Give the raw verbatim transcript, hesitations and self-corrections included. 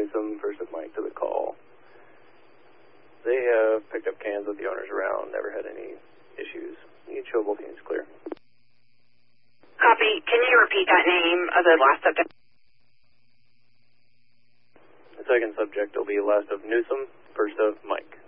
Newsom, first of Mike to the call. They have picked up cans with the owners around, never had any issues. You can show both units clear. Copy. Can you repeat that name of the last subject? The second subject will be last of Newsom, first of Mike.